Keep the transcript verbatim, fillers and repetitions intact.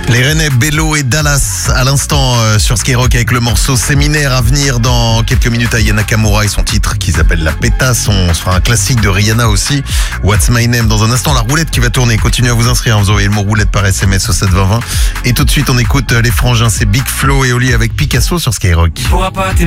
Les Rennais, Bello et Dallas à l'instant euh, sur Skyrock avec le morceau Séminaire à venir dans quelques minutes. Aya Nakamura et son titre qui s'appelle La Pétasse. On se fera un classique de Rihanna aussi. What's My Name dans un instant. La roulette qui va tourner. Continuez à vous inscrire. Vous envoyez le mot roulette par S M S au sept vingt vingt. Et tout de suite on écoute les frangins. C'est Big Flo et Oli avec Picasso sur Skyrock.